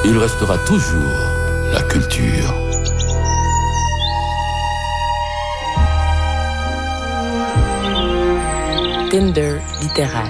il restera toujours la culture. Tinder littéraire.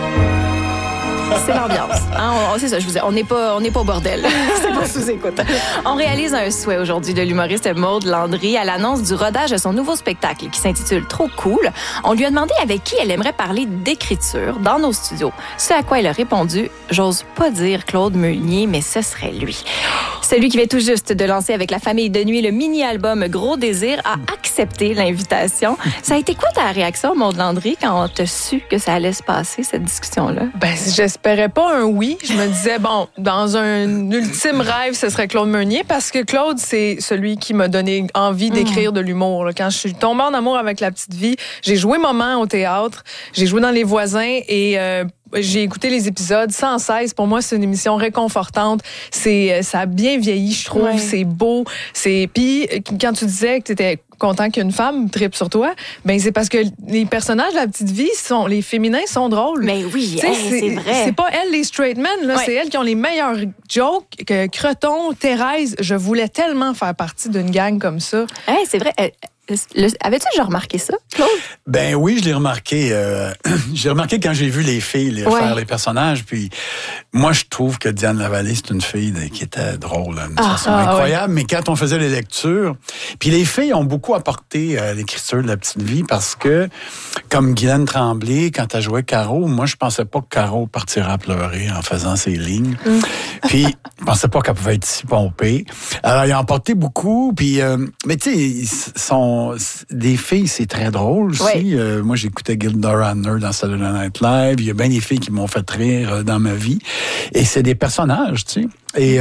C'est l'ambiance. Hein? C'est ça, je vous dis, on n'est pas au bordel. C'est pas sous-écoute. On réalise un souhait aujourd'hui de l'humoriste Maude Landry à l'annonce du rodage de son nouveau spectacle qui s'intitule Trop cool. On lui a demandé avec qui elle aimerait parler d'écriture dans nos studios. Ce à quoi elle a répondu, j'ose pas dire Claude Meunier, mais ce serait lui. Celui qui vient tout juste de lancer avec la famille de nuit le mini-album Gros Désir a accepté l'invitation. Ça a été quoi ta réaction, Maude Landry, quand tu as su que ça allait se passer, cette discussion-là? Ben, j'espérais pas un oui. Je me disais, bon, dans un ultime rêve, ce serait Claude Meunier, parce que Claude, c'est celui qui m'a donné envie d'écrire de l'humour. Quand je suis tombée en amour avec La Petite Vie, j'ai joué Maman au théâtre, j'ai joué dans Les Voisins et... j'ai écouté les épisodes sans cesse. Pour moi, c'est une émission réconfortante. Ça a bien vieilli, je trouve. Ouais. C'est beau. Puis, quand tu disais que tu étais content qu'une femme tripe sur toi, ben c'est parce que les personnages de La Petite Vie, les féminins sont drôles. Mais oui, c'est vrai. C'est pas elles les straight men, là. Ouais. C'est elles qui ont les meilleurs jokes. Que Creton, Thérèse, je voulais tellement faire partie d'une gang comme ça. Hey, c'est vrai. Avais-tu déjà remarqué ça, Claude? Ben oui, je l'ai remarqué. J'ai remarqué quand j'ai vu les filles faire les personnages. Puis moi, je trouve que Diane Lavallée, c'est une fille qui était drôle, d'une façon incroyable. Mais quand on faisait les lectures, puis les filles ont beaucoup apporté à l'écriture de La Petite Vie parce que, comme Guylaine Tremblay, quand elle jouait Caro, moi, je pensais pas que Caro partirait à pleurer en faisant ses lignes. Puis je pensais pas qu'elle pouvait être si pompée. Alors, ils ont apporté beaucoup. Puis, mais tu sais, des filles, c'est très drôle aussi. Oui. Moi, j'écoutais Gilda Radner dans Saturday Night Live. Il y a bien des filles qui m'ont fait rire dans ma vie. Et c'est des personnages, tu sais. Et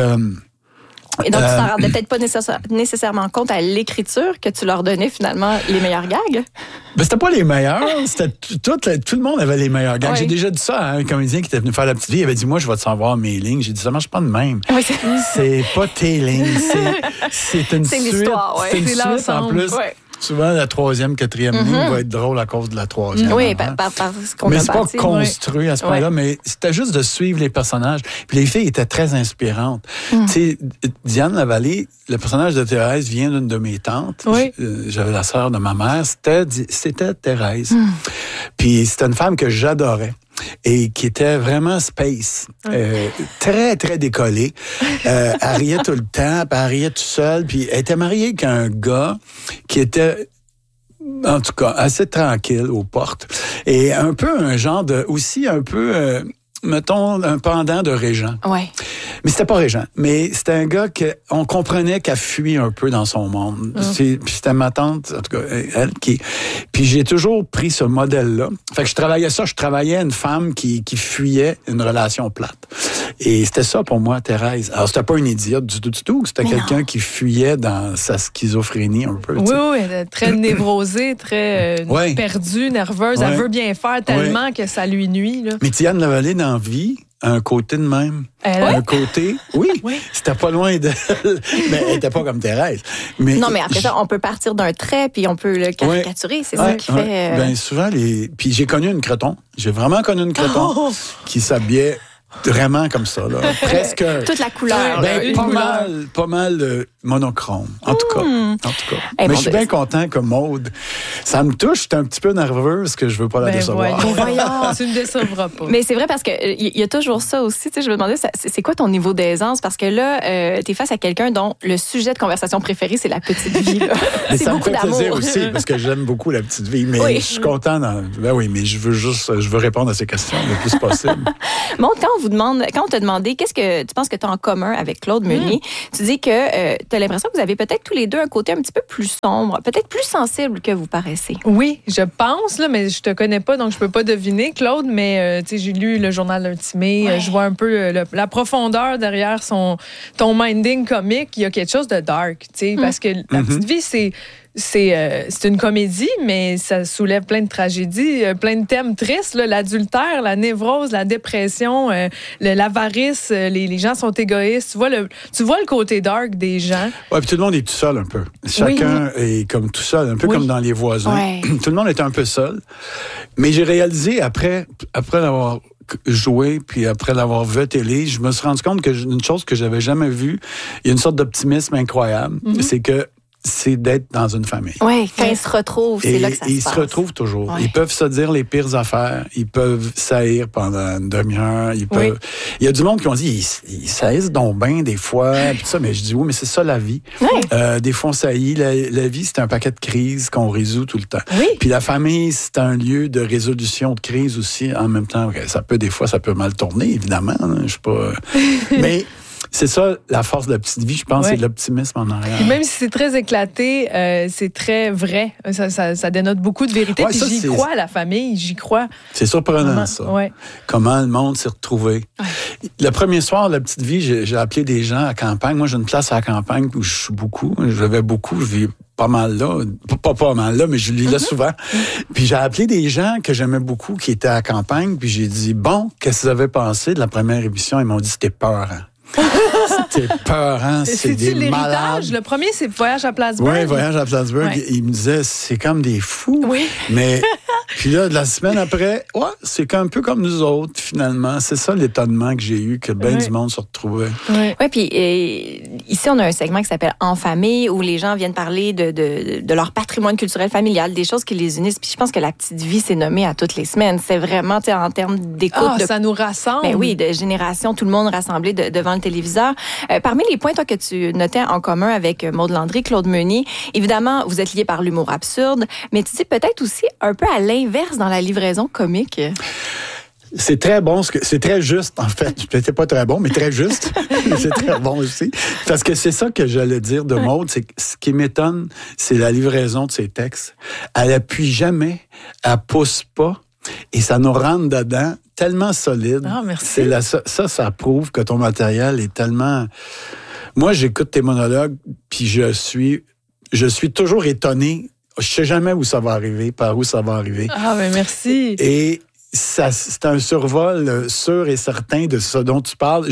donc, tu t'en rendais peut-être pas nécessairement compte à l'écriture que tu leur donnais finalement les meilleurs gags? Ben, c'était pas les meilleurs. C'était tout le monde avait les meilleurs gags. Oui. J'ai déjà dit ça à un comédien qui était venu faire La Petite Vie. Il avait dit, moi, je vais te savoir mes lignes. J'ai dit, ça marche pas de même. Oui, c'est pas tes lignes. C'est une suite. L'histoire, ouais. C'est une suite, en plus. Ouais. Souvent, la troisième, quatrième ligne va être drôle à cause de la troisième. Oui, parce qu'on mais a c'est pas construit à ce point-là, mais c'était juste de suivre les personnages. Puis les filles étaient très inspirantes. Tu sais, Diane Lavallée, le personnage de Thérèse vient d'une de mes tantes. Oui. J'avais la sœur de ma mère. C'était Thérèse. Puis c'était une femme que j'adorais. Et qui était vraiment space, très, très décollée. Elle riait tout le temps, puis elle riait tout seul, puis elle était mariée avec un gars qui était, en tout cas, assez tranquille aux portes. Et un peu un genre de, aussi un peu, mettons, un pendant de Régent. Ouais. Mais c'était pas Régent. Mais c'était un gars qu'on comprenait qu'elle fuit un peu dans son monde. Puis c'était ma tante, en tout cas, elle qui... Puis j'ai toujours pris ce modèle-là. Fait que je travaillais une femme qui fuyait une relation plate. Et c'était ça pour moi, Thérèse. Alors, c'était pas une idiote du tout. C'était quelqu'un qui fuyait dans sa schizophrénie un peu. Oui, très névrosée, très perdue, nerveuse. Ouais. Elle veut bien faire tellement que ça lui nuit. Là. Mais Diane Lavallée, dans la vie, un côté de même. Un côté, oui. C'était pas loin d'elle. Mais elle était pas comme Thérèse. Mais non, mais après ça, on peut partir d'un trait puis on peut le caricaturer. C'est ça qui fait... Bien souvent, Puis j'ai connu une Creton. J'ai vraiment connu une Creton qui s'habillait vraiment comme ça, là. Presque... Toute la couleur. Ben, pas mal monochrome, en tout cas. Mais je suis bien content que Maude, ça me touche, je suis un petit peu nerveuse parce que je veux pas la décevoir. Voyons, tu ne décevras pas. Mais c'est vrai parce que il y a toujours ça aussi, tu sais, je me demandais, c'est quoi ton niveau d'aisance? Parce que là, t'es face à quelqu'un dont le sujet de conversation préféré, c'est la petite vie, là. Mais c'est beaucoup d'amour. Ça me fait plaisir aussi, parce que j'aime beaucoup la petite vie, mais je suis content mais je veux répondre à ces questions le plus possible. Bon, quand on t'a demandé qu'est-ce que tu penses que tu as en commun avec Claude Meunier, tu dis que tu as l'impression que vous avez peut-être tous les deux un côté un petit peu plus sombre, peut-être plus sensible que vous paraissez. Oui, je pense, là, mais je te connais pas, donc je peux pas deviner, Claude, mais j'ai lu le journal intimé, je vois un peu la profondeur derrière ton minding comique. Il y a quelque chose de dark, parce que La Petite Vie, c'est une comédie, mais ça soulève plein de tragédies, plein de thèmes tristes, là, l'adultère, la névrose, la dépression, l'avarice, les gens sont égoïstes. Tu vois le côté dark des gens. Oui, puis tout le monde est tout seul un peu. Chacun est comme tout seul, un peu comme dans Les Voisins. Ouais. Tout le monde est un peu seul. Mais j'ai réalisé, après avoir joué, puis après l'avoir vu à télé, je me suis rendu compte une chose que j'avais jamais vue, il y a une sorte d'optimisme incroyable, c'est d'être dans une famille. Oui, quand ils se retrouvent, c'est là que ça se passe. Ils se retrouvent toujours. Ouais. Ils peuvent se dire les pires affaires. Ils peuvent s'haïr pendant une demi-heure. Ils peuvent... Il y a du monde qui ont dit, ils s'haïssent donc bien des fois. Puis ça, mais je dis, oui, mais c'est ça la vie. Oui. Des fois, on s'haït. La vie, c'est un paquet de crises qu'on résout tout le temps. Oui. Puis la famille, c'est un lieu de résolution de crise aussi. En même temps, des fois, ça peut mal tourner, évidemment. Hein, je suis pas... mais... C'est ça, la force de la petite vie, je pense, c'est l'optimisme en arrière. Puis même si c'est très éclaté, c'est très vrai. Ça dénote beaucoup de vérité. Puis j'y crois à la famille, j'y crois. C'est surprenant, ça. Ouais. Comment le monde s'est retrouvé. Ouais. Le premier soir, la petite vie, j'ai appelé des gens à campagne. Moi, j'ai une place à la campagne où je suis beaucoup. Je vais beaucoup, je vis pas mal là. Pas mal là, mais je lis là souvent. Puis j'ai appelé des gens que j'aimais beaucoup qui étaient à la campagne. Puis j'ai dit, bon, qu'est-ce que vous avez pensé de la première émission? Ils m'ont dit, c'était peurant. C'était peurant, c'est des malades. Le premier, c'est Voyage à Plattsburgh. Oui, Voyage à Plattsburgh. Ouais. Il me disait, c'est comme des fous. Oui. Mais puis là, la semaine après, c'est un peu comme nous autres, finalement. C'est ça l'étonnement que j'ai eu, que bien du monde se retrouvait. Oui, puis ici, on a un segment qui s'appelle En famille, où les gens viennent parler de leur patrimoine culturel familial, des choses qui les unissent. Puis je pense que la petite vie, c'est nommé à toutes les semaines. C'est vraiment, en termes d'écoute. Ça nous rassemble. Ben oui, de génération, tout le monde rassemblé devant le téléviseur. Parmi les points, toi, que tu notais en commun avec Maude Landry, Claude Meunier, évidemment, vous êtes liés par l'humour absurde, mais tu dis peut-être aussi un peu à l'inverse dans la livraison comique. C'est très bon, c'est très juste, en fait. C'était pas très bon, mais très juste. C'est très bon aussi. Parce que c'est ça que j'allais dire de Maude, c'est que ce qui m'étonne, c'est la livraison de ses textes. Elle appuie jamais, elle pousse pas, et ça nous rentre dedans tellement solide. Ah, merci. Ça prouve que ton matériel est tellement... Moi, j'écoute tes monologues, puis je suis toujours étonné. Je sais jamais où ça va arriver, par où ça va arriver. Ah, ben merci. Et c'est un survol sûr et certain de ce dont tu parles.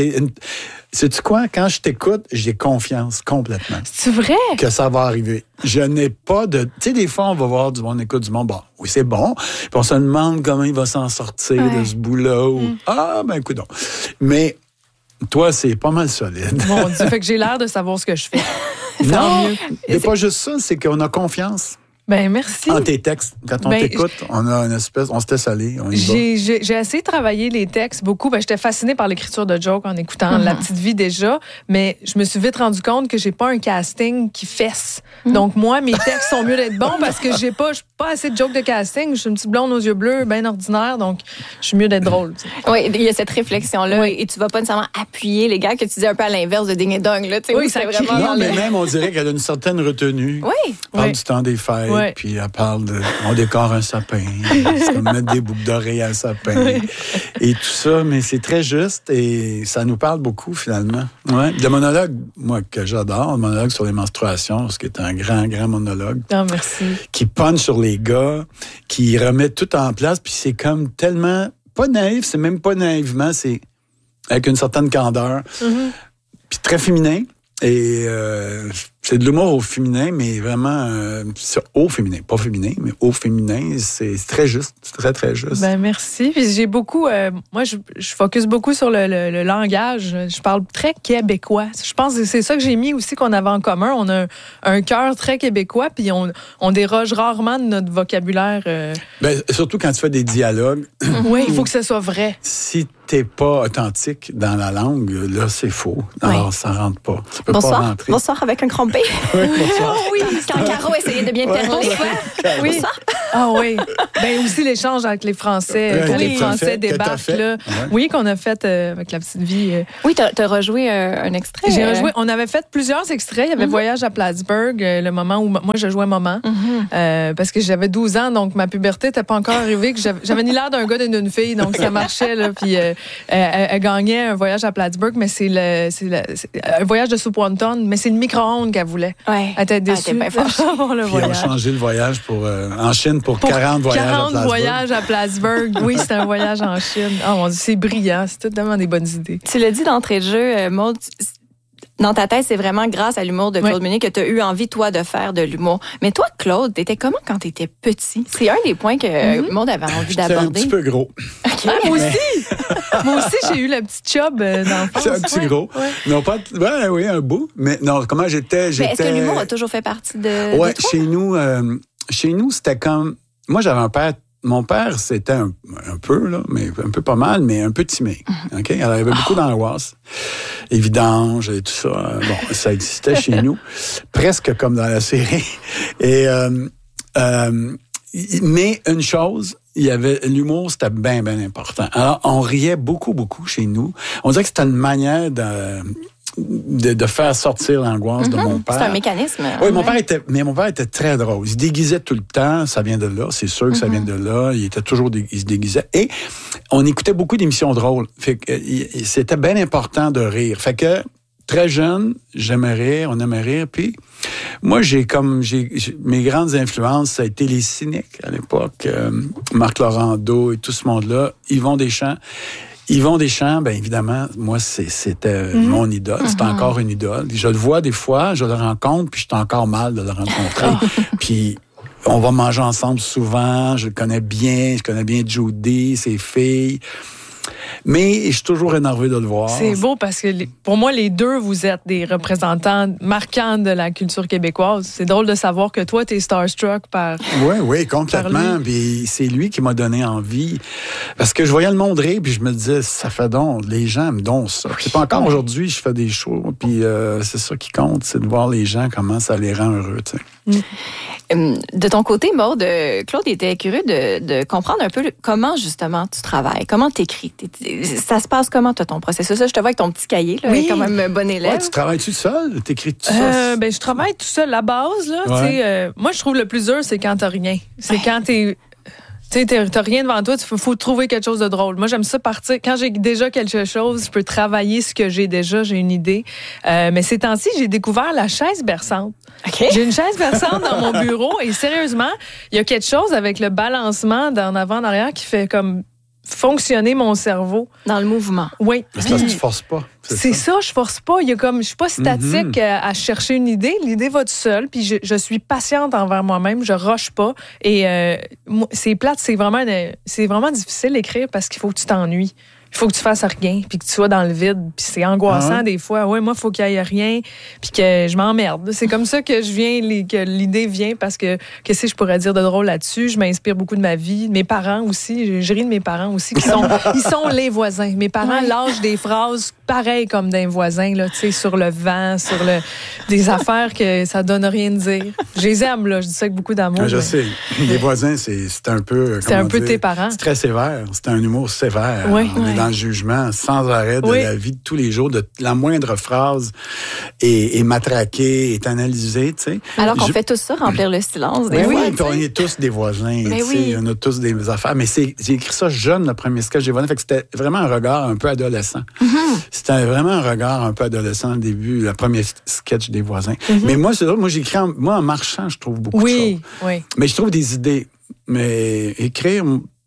Sais-tu quoi? Quand je t'écoute, j'ai confiance complètement. C'est vrai? Que ça va arriver. Je n'ai pas de... Tu sais, des fois, on va voir on écoute du monde. Bon, oui, c'est bon. Puis on se demande comment il va s'en sortir de ce bout-là. Écoute donc. Mais toi, c'est pas mal solide. Mon Dieu, fait que j'ai l'air de savoir ce que je fais. Non, c'est pas juste ça, c'est qu'on a confiance. Ben merci. En tes textes, quand on t'écoute, on a une espèce, on se laisse aller, on y va. J'ai essayé de travailler les textes beaucoup. J'étais fascinée par l'écriture de jokes en écoutant La Petite Vie déjà, mais je me suis vite rendu compte que j'ai pas un casting qui fesse. Donc moi, mes textes sont mieux d'être bons parce que je suis pas assez de jokes de casting. Je suis une petite blonde aux yeux bleus, bien ordinaire, donc je suis mieux d'être drôle. Oui, il y a cette réflexion-là, et tu vas pas nécessairement appuyer les gars que tu dis un peu à l'inverse de Ding et Dong. Là, oui, c'est vraiment. Non, mais même on dirait qu'elle a une certaine retenue. Oui. Elle parle du temps des fêtes. Puis elle parle on décore un sapin, c'est comme mettre des boucles d'oreilles à un sapin, et tout ça, mais c'est très juste et ça nous parle beaucoup finalement. Ouais. Le monologue, moi, que j'adore, le monologue sur les menstruations, ce qui est un grand, grand monologue. Ah, merci. Qui punch sur les gars, qui remet tout en place, puis c'est comme tellement, pas naïf, c'est même pas naïvement, c'est avec une certaine candeur, puis très féminin. Et c'est de l'humour au féminin, mais vraiment au féminin, pas féminin, mais au féminin, c'est très juste, c'est très, très juste. Ben merci. Puis j'ai beaucoup, moi, je focus beaucoup sur le langage. Je parle très québécois. Je pense que c'est ça que j'ai mis aussi qu'on avait en commun. On a un cœur très québécois, puis on déroge rarement de notre vocabulaire. Ben, surtout quand tu fais des dialogues. Oui, il faut que ce soit vrai. Si t'es pas authentique dans la langue, là, c'est faux. Alors, ça rentre pas. Ça peut pas rentrer. Bonsoir avec un crampé. Oui, bonsoir. Oui, quand Caro essayait de bien faire les fois. Oui. Bonsoir. Ah oui. Ben aussi l'échange avec les Français. Quand les Français débarquent, là. Oui, qu'on a fait avec La Petite Vie. Oui, t'as rejoué un extrait. J'ai rejoué. On avait fait plusieurs extraits. Il y avait Voyage à Plattsburgh, le moment où moi, je jouais maman. Parce que j'avais 12 ans, donc ma puberté n'était pas encore arrivée. Que j'avais ni l'air d'un gars ni d'une fille, donc ça marchait. Là, puis elle gagnait un voyage à Plattsburgh, mais c'est un voyage de soupe wonton, mais c'est le micro-ondes qu'elle voulait. Ouais. Elle était déçue. Le voyage. Ils ont changé le voyage en Chine pour 40 voyages à Plattsburgh. 40 voyages à Plattsburgh. Oui, c'est un voyage en Chine. Oh mon Dieu, c'est brillant. C'est tellement des bonnes idées. Tu l'as dit d'entrée de jeu, Maude, dans ta tête, c'est vraiment grâce à l'humour de Claude Meunier que tu as eu envie, toi, de faire de l'humour. Mais toi, Claude, t'étais comment quand t'étais petit? C'est un des points que le monde avait envie d'aborder. C'est un petit peu gros. Okay. Ah, moi aussi! Moi aussi, j'ai eu le petit chub d'enfance. C'est un petit gros. Ouais. Non, pas... oui, un bout. Mais non, comment j'étais... Mais est-ce que l'humour a toujours fait partie de Oui, toi? Chez nous, c'était comme... Moi, j'avais un père... Mon père, c'était un peu, là, mais un peu pas mal, mais un peu timide. OK? Alors, il y avait beaucoup d'angoisse, et vidange et tout ça. Bon, ça existait chez nous, presque comme dans la série. Et, mais une chose, il y avait l'humour, c'était bien, bien important. Alors, on riait beaucoup, beaucoup chez nous. On dirait que c'était une manière de faire sortir l'angoisse de mon père. C'est un mécanisme. Oui, mon père était très drôle. Il se déguisait tout le temps. Ça vient de là. C'est sûr que ça vient de là. Il était toujours, il se déguisait. Et on écoutait beaucoup d'émissions drôles. Fait que c'était bien important de rire. Fait que, très jeune, j'aimais rire, on aimait rire. Puis, moi, mes grandes influences, ça a été les cyniques à l'époque. Marc Laurando et tout ce monde-là. Yvon Deschamps, bien évidemment, moi, c'était mon idole. C'est encore une idole. Je le vois des fois, je le rencontre, puis je suis encore mal de le rencontrer. Puis on va manger ensemble souvent, je connais bien Judy, ses filles. Mais je suis toujours énervé de le voir. C'est beau parce que pour moi, les deux, vous êtes des représentants marquants de la culture québécoise. C'est drôle de savoir que toi, t'es starstruck par... Oui, complètement. Puis c'est lui qui m'a donné envie. Parce que je voyais le monde rire, puis je me disais, ça fait donc, les gens me donnent ça. C'est pas encore aujourd'hui, je fais des shows, puis c'est ça qui compte, c'est de voir les gens, comment ça les rend heureux, tu sais. De ton côté, Maude, Claude était curieux de comprendre un peu comment, justement, tu travailles, comment t'écris. Ça se passe comment, toi, ton processus? Je te vois avec ton petit cahier, là, quand même un bon élève. Ouais, tu travailles-tu seul? T'écris tout ça? Je travaille tout seul. La base, là, moi, je trouve le plus dur, c'est quand t'as rien. C'est quand t'as rien devant toi, il faut trouver quelque chose de drôle. Moi, j'aime ça partir. Quand j'ai déjà quelque chose, je peux travailler ce que j'ai déjà, j'ai une idée. Mais ces temps-ci, j'ai découvert la chaise berçante. Okay. J'ai une chaise berçante dans mon bureau et sérieusement, il y a quelque chose avec le balancement d'en avant, en arrière qui fait comme fonctionner mon cerveau. Dans le mouvement. Oui. C'est parce que tu forces pas. C'est ça, je force pas. Je suis pas statique à chercher une idée. L'idée va tout seul. Puis je suis patiente envers moi-même. Je roche pas. Et c'est plate. C'est vraiment difficile d'écrire parce qu'il faut que tu t'ennuies. Il faut que tu fasses rien, puis que tu sois dans le vide. Puis c'est angoissant des fois. Ouais, moi, il faut qu'il y ait rien, puis que je m'emmerde. C'est comme ça que que l'idée vient, parce que qu'est-ce que je pourrais dire de drôle là-dessus? Je m'inspire beaucoup de ma vie. Mes parents aussi. Je ris de mes parents aussi, ils sont les voisins. Mes parents lâchent des phrases pareilles comme d'un voisin, là, tu sais, sur le vent, des affaires que ça donne rien de dire. Je les aime, là. Je dis ça avec beaucoup d'amour. Je sais. Les voisins, c'est un peu... C'est un peu tes parents. C'est très sévère. C'est un humour sévère. Oui. On est dans le jugement sans arrêt de la vie de tous les jours, de la moindre phrase est matraquée, est analysée, tu sais. Alors qu'on fait tout ça, remplir le silence. Oui, puis on est tous des voisins, tu sais, on a tous des affaires. Mais j'ai écrit ça jeune, le premier sketch des voisins, fait que c'était vraiment un regard un peu adolescent. C'était vraiment un regard un peu adolescent au début, le premier sketch des voisins. Mais moi, c'est drôle, moi j'écris en marchant, je trouve beaucoup de choses. Oui. Mais je trouve des idées. Mais écrire,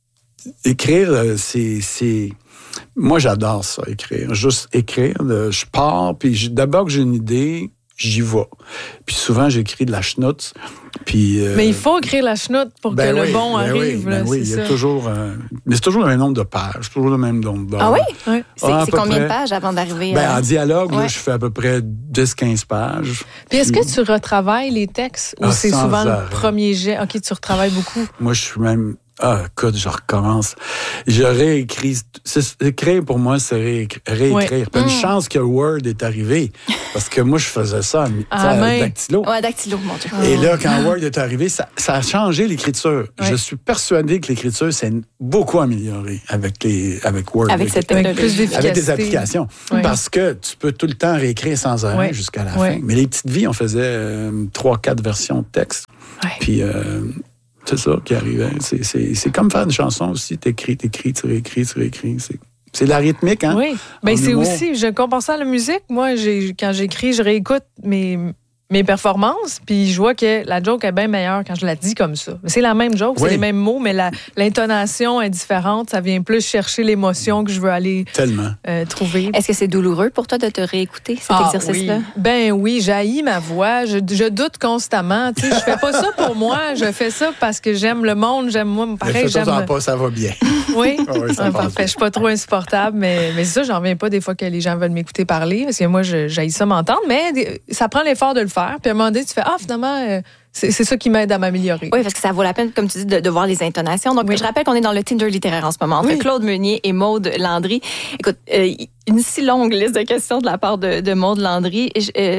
c'est... Moi, j'adore ça, écrire. Juste écrire. Je pars, puis d'abord que j'ai une idée, j'y vais. Puis souvent, j'écris de la chenoute. Puis, mais il faut écrire la chenoute pour que le bon arrive. Oui, il y a toujours... mais c'est toujours le même nombre de pages, toujours le même nombre de... Ah oui? C'est combien de pages avant d'arriver? En dialogue, là, je fais à peu près 10-15 pages. Puis est-ce que tu retravailles les textes ou c'est souvent le premier jet? OK, tu retravailles beaucoup. Moi, je suis même... écoute, je recommence. Je réécris. Écrire, pour moi, c'est réécrire. Puis une chance que Word est arrivé. Parce que moi, je faisais ça à Dactylo. Ouais, Dactylo, mon Dieu. Et là, quand Word est arrivé, ça a changé l'écriture. Je suis persuadé que l'écriture s'est beaucoup améliorée avec Word. Avec cette technologie. Avec des applications. Oui. Parce que tu peux tout le temps réécrire sans arrêt jusqu'à la fin. Mais les petites vies, on faisait 3-4 versions de texte. Puis... c'est ça qui arrivait. C'est comme faire une chanson aussi. T'écris, tu réécris. C'est de la rythmique, hein? Oui. Bien, c'est aussi, je compare ça à la musique. Moi, quand j'écris, je réécoute mes performances, puis je vois que la joke est bien meilleure quand je la dis comme ça. C'est la même joke, c'est les mêmes mots, mais l'intonation est différente. Ça vient plus chercher l'émotion que je veux aller trouver. Est-ce que c'est douloureux pour toi de te réécouter, cet exercice-là? Oui. Ben oui, j'haïs ma voix. Je doute constamment. Tu sais, je fais pas ça pour moi. Je fais ça parce que j'aime le monde. J'aime moi. Pareil, j'aime... pas, ça va bien. Oui, ça parfait. Je suis pas trop insupportable, mais c'est ça, j'en reviens pas des fois que les gens veulent m'écouter parler, parce que moi, j'haïs ça m'entendre, mais ça prend l'effort de le faire. Puis à un moment donné, tu fais, finalement, c'est ça qui m'aide à m'améliorer. Oui, parce que ça vaut la peine, comme tu dis, de voir les intonations. Donc, je rappelle qu'on est dans le Tinder littéraire en ce moment, entre Claude Meunier et Maude Landry. Écoute, une si longue liste de questions de la part de Maude Landry.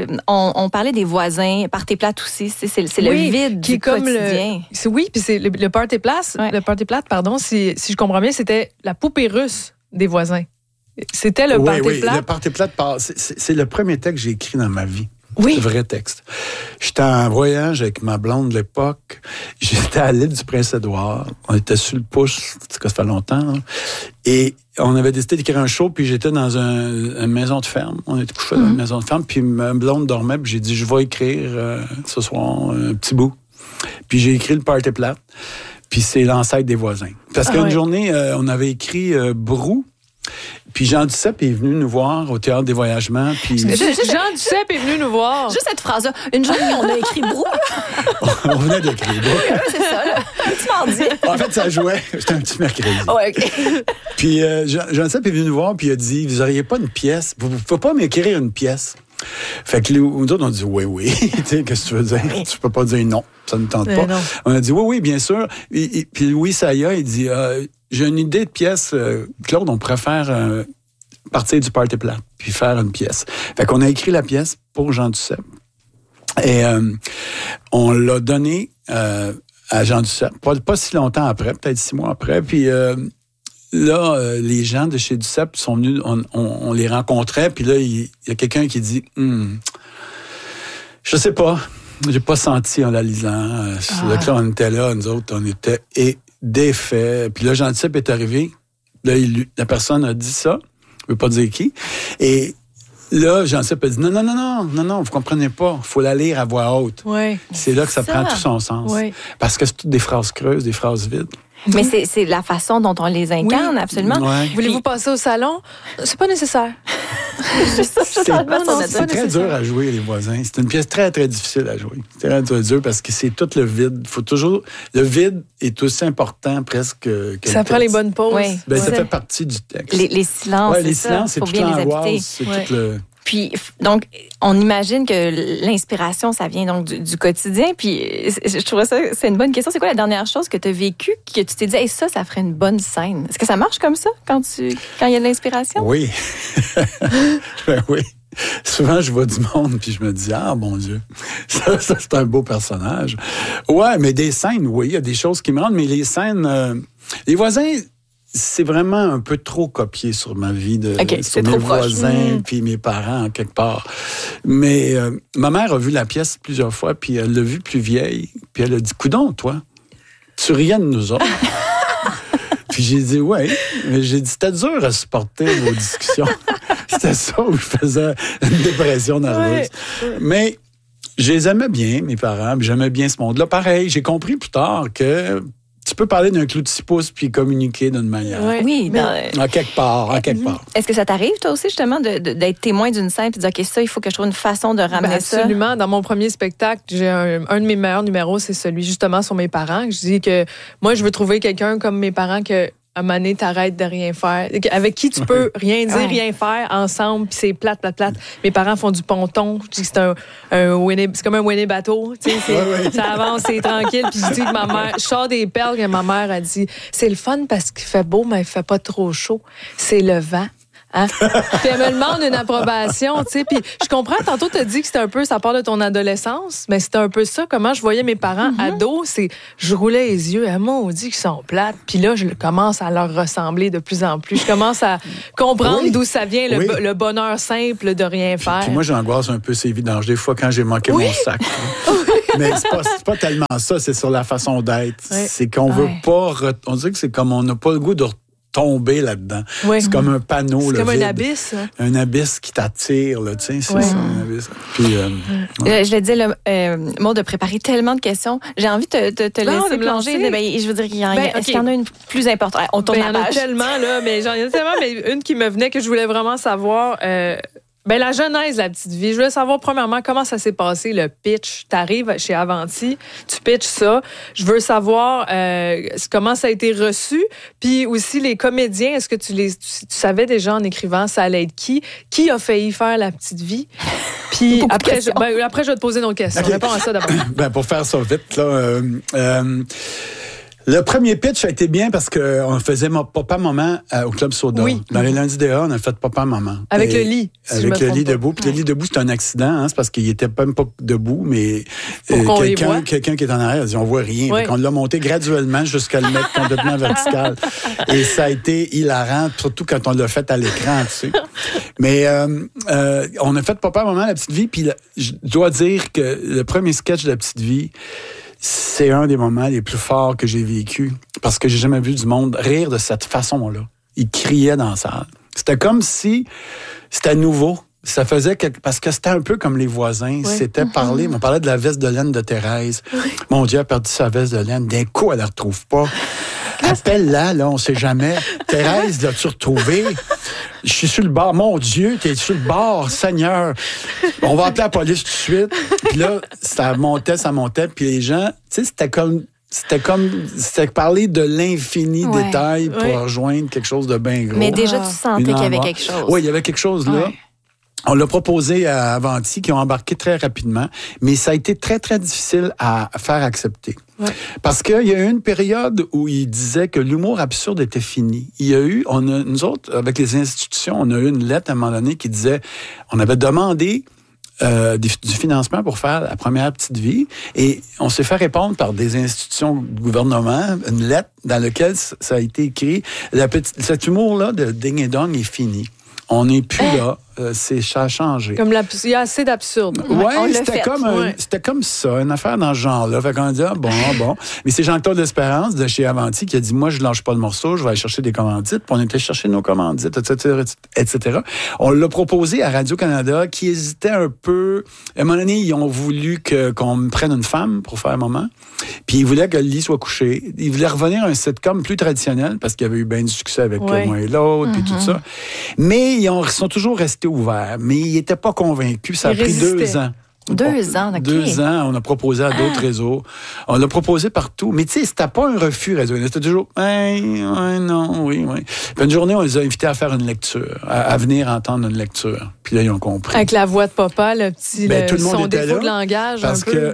On parlait des voisins, party plate aussi. C'est le vide qui du quotidien. Oui, puis c'est le party plate. Le party plate, pardon, si je comprends bien, c'était la poupée russe des voisins. C'était le party plate. Le party plate, c'est le premier texte que j'ai écrit dans ma vie. Oui. Le vrai texte. J'étais en voyage avec ma blonde de l'époque. J'étais à l'île du Prince-Édouard. On était sur le pouce, ça fait longtemps. Là. Et on avait décidé d'écrire un show, puis j'étais dans une maison de ferme. On était couché dans une maison de ferme, puis ma blonde dormait, puis j'ai dit, je vais écrire ce soir un petit bout. Puis j'ai écrit le party plate, puis c'est l'ancêtre des voisins. Parce qu'une journée, on avait écrit Brou. Puis Jean Duceppe est venu nous voir au Théâtre des Voyagements. Puis... Jean Duceppe est venu nous voir. Juste cette phrase-là. Une journée, on a écrit Brou. On venait d'écrire Brou. C'est ça, là. Tu m'en dis. En fait, ça jouait. C'était un petit mercredi. Ouais, OK. Puis Jean Duceppe est venu nous voir, puis il a dit, vous n'auriez pas une pièce? Vous ne pouvez pas m'écrire une pièce? Fait que nous autres, on a dit oui. Tu sais, qu'est-ce que tu veux dire? Tu peux pas dire non. Ça ne tente pas. Non. On a dit oui, bien sûr. Puis Louis Saya, il dit, j'ai une idée de pièce, Claude, on pourrait faire partir du party plate, puis faire une pièce. Fait qu'on a écrit la pièce pour Jean Duceppe. Et on l'a donné à Jean Duceppe, pas si longtemps après, peut-être 6 mois après. Puis là, les gens de chez Duceppe sont venus, on les rencontrait, puis là, il y a quelqu'un qui dit, je sais pas, j'ai pas senti en la lisant. Là, on était là, nous autres, on était défaits. Puis là, Jean Duceppe est arrivé, là, la personne a dit ça, je veux pas dire qui, et là, Jean Duceppe a dit non, vous comprenez pas, il faut la lire à voix haute. Oui. C'est là que ça prend tout son sens. Oui. Parce que c'est toutes des phrases creuses, des phrases vides. Mais c'est la façon dont on les incarne, absolument. Ouais. Voulez-vous passer au salon? C'est pas nécessaire. C'est très dur à jouer, les voisins. C'est une pièce très, très difficile à jouer. C'est très, très dur parce que c'est tout le vide. Le vide est aussi important presque que ça prend les bonnes pauses. Oui. Ça fait partie du texte. Les silences, les silences, c'est toute l'angoisse. C'est tout le... Puis, donc, on imagine que l'inspiration, ça vient donc du quotidien. Puis, je trouve ça, c'est une bonne question. C'est quoi la dernière chose que tu as vécue, que tu t'es dit, hey, ça ferait une bonne scène? Est-ce que ça marche comme ça quand il y a de l'inspiration? Oui. Ben oui. Souvent, je vois du monde, puis je me dis, bon Dieu, ça c'est un beau personnage. Ouais, mais des scènes, oui, il y a des choses qui me rendent, mais les scènes, les voisins, c'est vraiment un peu trop copié sur ma vie, sur mes voisins puis mes parents, en quelque part. Mais ma mère a vu la pièce plusieurs fois, puis elle l'a vue plus vieille, puis elle a dit, coudonc, toi, tu riais de nous autres. Puis j'ai dit, oui. Mais j'ai dit, c'était dur à supporter vos discussions. C'était ça où je faisais une dépression nerveuse. Ouais. Mais je les aimais bien, mes parents, puis j'aimais bien ce monde-là. Pareil, j'ai compris plus tard que tu peux parler d'un clou de 6 pouces puis communiquer d'une manière. Oui, en quelque part. Est-ce que ça t'arrive, toi aussi, justement, d'être témoin d'une scène et de dire, OK, ça, il faut que je trouve une façon de ramener ça? Absolument. Dans mon premier spectacle, j'ai un de mes meilleurs numéros, c'est celui, justement, sur mes parents. Je dis que moi, je veux trouver quelqu'un comme mes parents que... À un moment donné, t'arrêtes de rien faire. Avec qui tu peux rien dire, rien faire ensemble, puis c'est plate. Mes parents font du ponton. Je dis que c'est comme un Winnie bateau. Ça avance, c'est tranquille. Puis je dis que ma mère, je sors des perles que ma mère a dit, c'est le fun parce qu'il fait beau, mais il fait pas trop chaud. C'est le vent. Hein? Puis elle me demande une approbation, tu sais. Puis je comprends, tantôt tu as dit que c'était un peu, ça part de ton adolescence, mais c'était un peu ça, comment je voyais mes parents ados, je roulais les yeux, on dit qu'ils sont plates, puis là, je commence à leur ressembler de plus en plus. Je commence à comprendre d'où ça vient, le bonheur simple de rien faire. Puis moi, j'angoisse un peu ces vidanges, des fois, quand j'ai manqué mon sac. Mais c'est pas tellement ça, c'est sur la façon d'être. Oui. C'est qu'on veut pas... On dirait que c'est comme on n'a pas le goût de tomber là-dedans. Oui. C'est comme un panneau. C'est là, comme vide. un abysse. Hein? Un abysse qui t'attire, là, tu sais, c'est ça, un abysse. Puis, Je le dis, Maud de préparer tellement de questions. J'ai envie de te laisser plonger. Je veux dire, est-ce qu'il y en a une plus importante? On tourne la page. Il y en a tellement, là, mais j'en ai tellement, mais une qui me venait que je voulais vraiment savoir... la genèse de La Petite Vie. Je voulais savoir, premièrement, comment ça s'est passé, le pitch. Tu arrives chez Avanti, tu pitches ça. Je veux savoir comment ça a été reçu. Puis aussi, les comédiens, est-ce que tu savais déjà en écrivant ça allait être qui? Qui a failli faire La Petite Vie? Puis après, je vais te poser une autre question. Okay. Réponds à ça d'abord. Pour faire ça vite, là... le premier pitch a été bien parce qu'on faisait Papa-Maman au Club Soda. Oui. Dans les lundis dehors, on a fait Papa-Maman. Avec le lit. Avec le lit debout. Puis le lit debout, c'est un accident. Hein, c'est parce qu'il était même pas debout, mais quelqu'un qui est en arrière, on voit rien. Oui. On l'a monté graduellement jusqu'à le mettre complètement vertical. Et ça a été hilarant, surtout quand on l'a fait à l'écran, tu sais. Mais on a fait Papa-Maman, La Petite Vie. Puis je dois dire que le premier sketch de La Petite Vie, c'est un des moments les plus forts que j'ai vécu parce que j'ai jamais vu du monde rire de cette façon-là. Ils criaient dans la salle. C'était comme si c'était nouveau. Ça faisait parce que c'était un peu comme les voisins. Oui. C'était parler. On parlait de la veste de laine de Thérèse. Oui. Mon Dieu, elle a perdu sa veste de laine. D'un coup, elle la retrouve pas. Appelle-la, là, on sait jamais. Thérèse, l'as-tu retrouvée? Je suis sur le bord. Mon Dieu, t'es sur le bord, Seigneur. On va appeler la police tout de suite. Puis là, ça montait. Puis les gens, tu sais, c'était parler de l'infini détail pour rejoindre quelque chose de bien gros. Mais déjà, tu sentais qu'il y avait quelque chose. Oui, il y avait quelque chose là. Ouais. On l'a proposé à Avanti, qui ont embarqué très rapidement, mais ça a été très, très difficile à faire accepter. Ouais. Parce qu'il y a eu une période où ils disaient que l'humour absurde était fini. Nous autres, avec les institutions, on a eu une lettre à un moment donné qui disait, on avait demandé du financement pour faire la première Petite Vie et on s'est fait répondre par des institutions du gouvernement, une lettre dans laquelle ça a été écrit, cet humour-là de ding et dong est fini. On n'est plus là. Ça a changé. Il y a assez d'absurde. Oui, c'était comme ça, une affaire dans ce genre-là. Fait qu'on a dit, bon. Mais c'est Jean-Claude Espérance de chez Avanti qui a dit, moi, je ne lâche pas le morceau, je vais aller chercher des commandites. Puis on était chercher nos commandites, etc. On l'a proposé à Radio-Canada qui hésitait un peu. À un moment donné, ils ont voulu qu'on me prenne une femme pour faire un moment. Puis ils voulaient que le lit soit couché. Ils voulaient revenir à un sitcom plus traditionnel parce qu'il y avait eu bien du succès avec Moi et l'autre, puis tout ça. Mais ils sont toujours restés ouverts. Mais ils n'étaient pas convaincus. Ça a pris 2 ans. 2 ans, OK. 2 ans, on a proposé à d'autres réseaux. On l'a proposé partout. Mais tu sais, c'était pas un refus réseau. C'était toujours, non, oui. Puis une journée, on les a invités à faire une lecture, à venir entendre une lecture. Puis là, ils ont compris. Avec la voix de papa, le petit, tout le monde son était défaut là, de langage. Parce que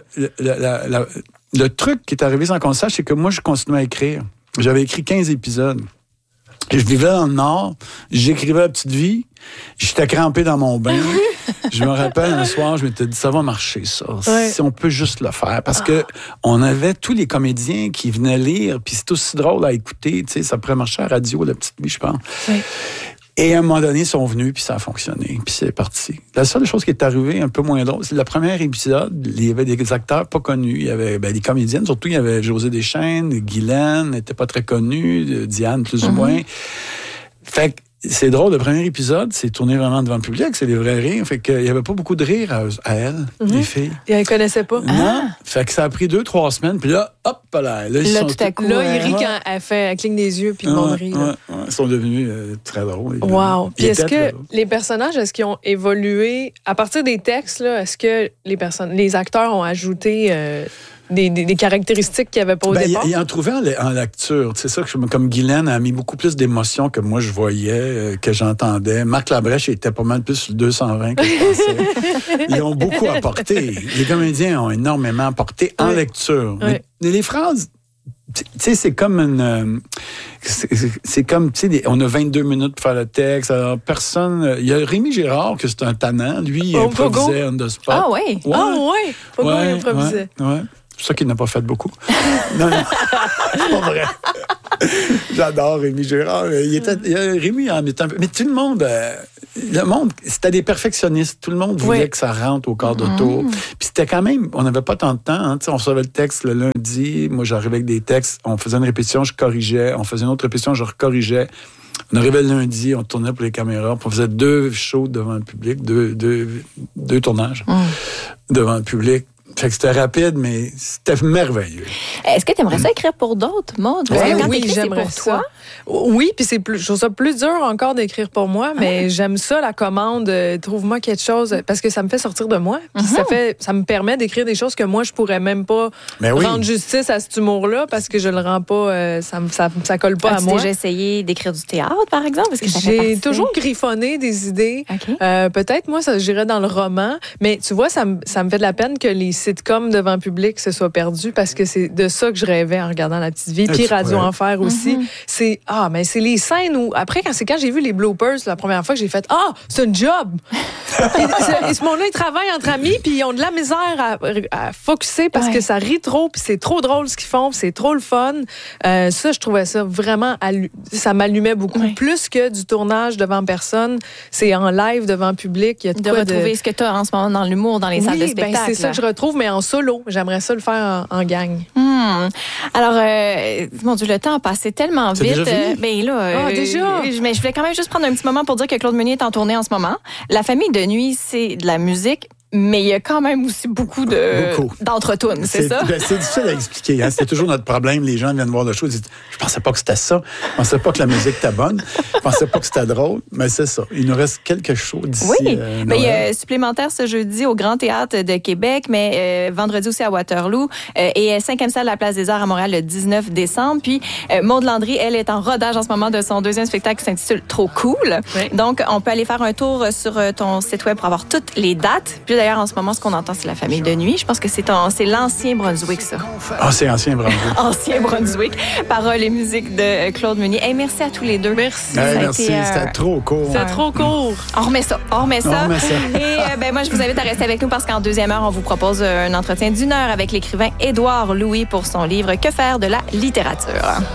le truc qui est arrivé sans qu'on le sache, c'est que moi, je continuais à écrire. J'avais écrit 15 épisodes. Je vivais dans le Nord, j'écrivais La Petite Vie, j'étais crampé dans mon bain. Je me rappelle un soir, je m'étais dit, ça va marcher, ça. Ouais. Si on peut juste le faire. Parce que on avait tous les comédiens qui venaient lire, puis c'est aussi drôle à écouter. Tu sais, ça pourrait marcher à la radio, La Petite Vie, je pense. Ouais. Et à un moment donné, ils sont venus, puis ça a fonctionné, puis c'est parti. La seule chose qui est arrivée, un peu moins drôle, c'est le premier épisode, il y avait des acteurs pas connus. Il y avait des comédiennes, surtout il y avait José Deschênes, Guylaine, n'était pas très connue, Diane plus ou moins. Fait que c'est drôle, le premier épisode, c'est tourné vraiment devant le public, c'est des vrais rires. Fait qu'il n'y avait pas beaucoup de rire à elles, les filles. Et elles ne connaissaient pas. Non. Fait que ça a pris 2-3 semaines, puis là, hop là. Là, tout à coup. Là, il rit quand elle cligne des yeux, puis le monde rit. Ils sont devenus très drôles. Wow. Puis est-ce que les personnages, est-ce qu'ils ont évolué à partir des textes, là, est-ce que les acteurs ont ajouté des caractéristiques qu'il n'y avait pas au départ? Il en trouvait en lecture. C'est ça que comme Guylaine a mis beaucoup plus d'émotions que moi je voyais, que j'entendais. Marc Labrèche était pas mal plus sur le 220 que je pensais. Ils ont beaucoup apporté. Les comédiens ont énormément apporté en lecture. Mais les phrases, tu sais, c'est comme une... c'est comme, tu sais, on a 22 minutes pour faire le texte. Alors, personne... Il y a Rémi Girard, que c'est un tannant. Lui, il improvisait on the spot. Ah oui? Pogo, il improvisait. Ouais. C'est pour ça qu'il n'a pas fait beaucoup. Non, c'est pas vrai. J'adore Rémi Girard. Rémi en est un peu... Mais tout le monde... c'était des perfectionnistes. Tout le monde voulait que ça rentre au quart d'auto. Puis c'était quand même... On n'avait pas tant de temps. Hein. On recevait le texte le lundi. Moi, j'arrivais avec des textes. On faisait une répétition, je corrigeais. On faisait une autre répétition, je recorrigeais. On arrivait le lundi, on tournait pour les caméras. Puis on faisait 2 shows devant le public, deux tournages devant le public. Fait que c'était rapide, mais c'était merveilleux. Est-ce que tu aimerais ça écrire pour d'autres, Maude? Parce que quand t'écris, c'est pour toi. Oui, puis je trouve ça plus dur encore d'écrire pour moi, mais j'aime ça, la commande. Trouve-moi quelque chose, parce que ça me fait sortir de moi. Puis ça me permet d'écrire des choses que moi, je pourrais même pas rendre justice à cet humour-là, parce que je le rends pas, ça colle pas à moi. As-tu déjà essayé d'écrire du théâtre, par exemple? Parce que j'ai toujours griffonné des idées. Okay. Peut-être, moi, j'irais dans le roman, mais tu vois, ça me fait de la peine que les sitcoms devant public se soient perdus, parce que c'est de ça que je rêvais en regardant La Petite Vie, puis Radio Enfer aussi. Mais c'est les scènes où... Après, quand j'ai vu les bloopers la première fois, que j'ai fait « c'est un job! » Et ce monde-là, ils travaillent entre amis, puis ils ont de la misère à focusser parce que ça rit trop, puis c'est trop drôle ce qu'ils font, puis c'est trop le fun. Ça, je trouvais ça vraiment... Ça m'allumait beaucoup. Plus que du tournage devant personne, c'est en live devant public. Il y a de retrouver ce que tu as en ce moment dans l'humour, dans les salles de spectacle. C'est ça que je retrouve, mais en solo. J'aimerais ça le faire en gang. Alors, mon Dieu, le temps a passé tellement vite. Déjà? Mais je voulais quand même juste prendre un petit moment pour dire que Claude Meunier est en tournée en ce moment. La famille de nuit, c'est de la musique, mais il y a quand même aussi beaucoup d'entre-tunes, c'est ça? C'est difficile à expliquer. Hein? C'est toujours notre problème. Les gens viennent voir le show et disent « Je pensais pas que c'était ça. Je pensais pas que la musique était bonne. Je pensais pas que c'était drôle. » Mais c'est ça. Il nous reste quelques shows d'ici. Oui, mais il y a supplémentaire ce jeudi au Grand Théâtre de Québec, mais vendredi aussi à Waterloo et 5e salle à la Place des Arts à Montréal le 19 décembre. Puis Maude Landry, elle est en rodage en ce moment de son 2e spectacle qui s'intitule « Trop cool ». Donc, on peut aller faire un tour sur ton site web pour avoir toutes les dates. Puis d'ailleurs, en ce moment, ce qu'on entend, c'est la famille de nuit. Je pense que c'est l'Ancien Brunswick, ça. C'est Ancien Brunswick. Ancien Brunswick. Paroles et musique de Claude Meunier. Hey, merci à tous les deux. Merci. Merci, c'était trop court. C'était trop court. On remet ça. Et moi, je vous invite à rester avec nous parce qu'en 2e heure, on vous propose un entretien d'1 heure avec l'écrivain Édouard Louis pour son livre « Que faire de la littérature ».